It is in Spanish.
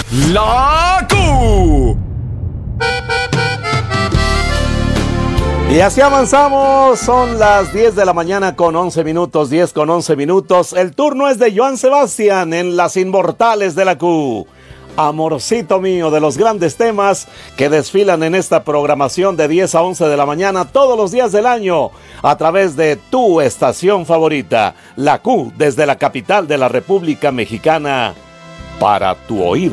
La Q. Y así avanzamos, son las 10 de la mañana con 11 minutos, 10 con 11 minutos. El turno es de Joan Sebastián en Las Inmortales de la Q. Amorcito mío, de los grandes temas que desfilan en esta programación de 10 a 11 de la mañana todos los días del año a través de tu estación favorita, la Q, desde la capital de la República Mexicana, para tu oído.